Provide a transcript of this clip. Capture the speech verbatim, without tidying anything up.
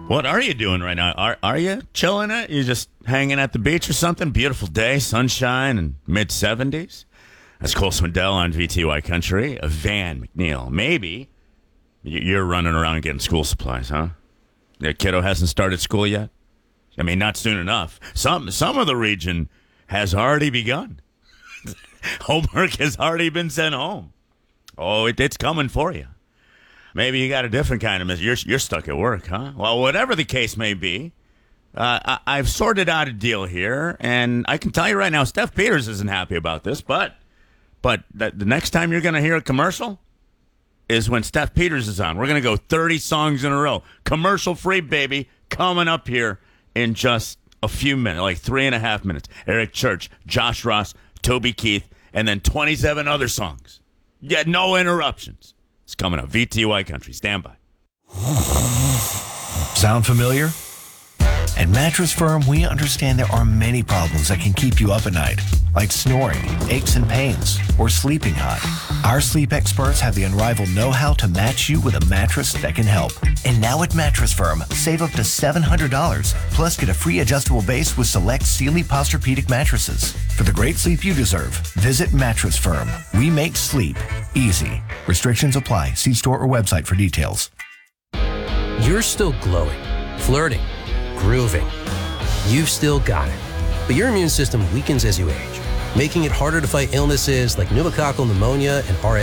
What are you doing right now? Are are you chilling it? You just hanging at the beach or something? Beautiful day, sunshine, and mid seventies. That's Cole Swindell on V T Y Country. A Van McNeil. Maybe you're running around getting school supplies, huh? Your kiddo hasn't started school yet? I mean, not soon enough. Some some of the region has already begun. Homework has already been sent home. Oh, it, it's coming for you. Maybe you got a different kind of mess. You're, you're stuck at work, huh? Well, whatever the case may be, uh, I, I've sorted out a deal here, and I can tell you right now, Steph Peters isn't happy about this, but but the, the next time you're going to hear a commercial is when Steph Peters is on. We're going to go thirty songs in a row. Commercial-free, baby, coming up here in just a few minutes, like three and a half minutes. Eric Church, Josh Ross, Toby Keith, and then twenty-seven other songs. Yeah, no interruptions. It's coming up. V T Y Country. Stand by. Sound familiar? At Mattress Firm, we understand there are many problems that can keep you up at night, like snoring, aches and pains, or sleeping hot. Our sleep experts have the unrivaled know-how to match you with a mattress that can help. And now at Mattress Firm, save up to seven hundred dollars, plus get a free adjustable base with select Sealy Posturepedic mattresses. For the great sleep you deserve, visit Mattress Firm. We make sleep easy. Restrictions apply. See store or website for details. You're still glowing, flirting, grooving. You've still got it. But your immune system weakens as you age, making it harder to fight illnesses like pneumococcal pneumonia and R S V.